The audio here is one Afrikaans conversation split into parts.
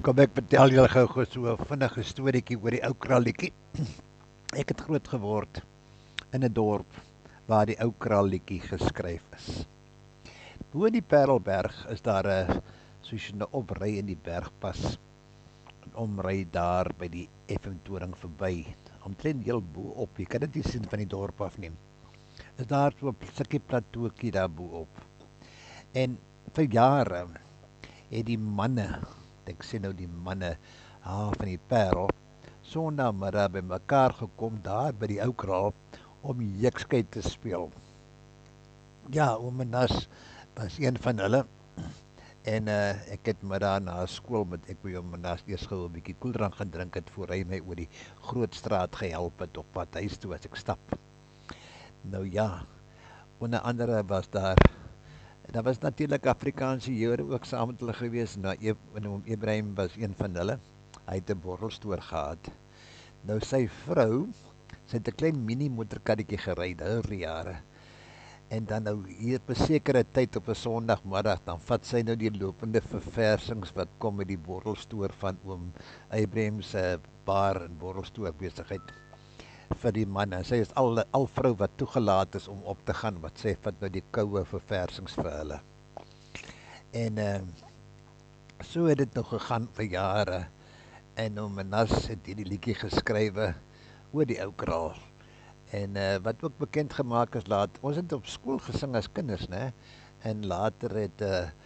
Kom ek vertel julle gou so 'n vinnige storieetjie oor die ou kraalletjie. Ek het groot geword in 'n dorp waar die ou kraalletjie geskryf is. Bo in die Parelberg is daar 'n soos jy nou opry in die bergpas en omry daar by die Effentoring verby. Omtrent heel bo op, jy kan dit nie sien van die dorp af nie. Is daar so 'n stukkie platootjie daar bo op. En vir jare het die manne, ek sê nou die manne van die Parel, sondagmiddag by mekaar gekom daar by die ou kraal om jekskei te speel. Ja, oom Menas was een van hulle. En ek het middag na skool met ek by oom Menas eers gou 'n bietjie koeldrank gedrink het voor hy my oor die groot straat gehelp het op pad huis toe as ek stap. Nou ja, onder andere was daar was natuurlik Afrikaanse Jode ook saam met hulle gewees. Nou, oom Ebrahim was een van hulle. Hy het 'n borrelstoer gehad. Nou sy vrou, sy het 'n klein mini motorkarretjie gery daardie jare. En dan nou hier op 'n sekere tyd op 'n Sondagmiddag, dan vat sy nou die lopende verversings wat kom met die borrelstoer van oom Ebrahim se bar en borrelstoer besigheid vir die manne. Sy is al vrou wat toegelaat is om op te gaan, wat sê vat nou die koue verversings vir hulle. En so het dit nog gegaan vir jare. En oom Menas het hierdie liedjie geskrywe oor die ou kraal. En wat ook bekend gemaak is laat, ons het op skool gesing as kinders, né? En later het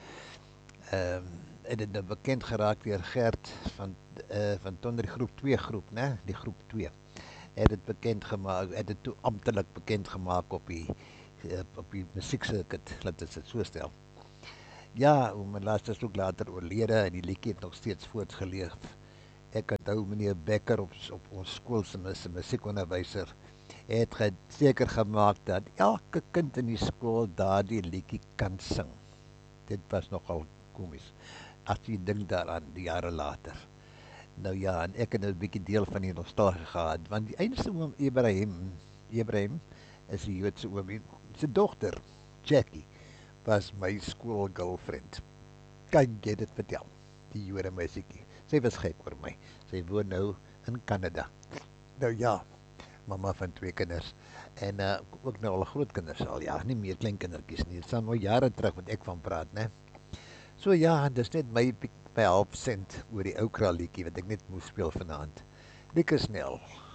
dit nou bekend geraak deur Gert van Tonder die groep 2 groep, né? Die groep 2. Het dit bekend gemaak, het dit toe amptelik bekend gemaak op die musieksircuit, laat ons dit so stel. Ja, oom Menas is ook later oorlede en die liedjie het nog steeds voortgeleef. Ek onthou meneer Becker op ons skool se musiekonderwyser het seker gemaak dat elke kind in die skool daardie liedjie kan sing. Dit was nogal komies as jy dink daaraan die jare later. Nou ja, en ek het nou 'n bietjie deel van die nostalgie gehad, want die enigste oom Ebrahim is die Joodse oomie, sy dogter, Jackie, was my school girlfriend. Kan jy dit vertel? Die Jode meisietjie. Sy was gek oor my. Sy woon nou in Kanada. Nou ja, mamma van 2 kinders. En ook nou al grootkinders al, ja, nie meer kleinkindertjies nie. Dit is al jare terug wat ek van praat, né? So ja, dis net my half sent oor die ou kraalletjie wat ek net moes speel vanaand. Lekker snel.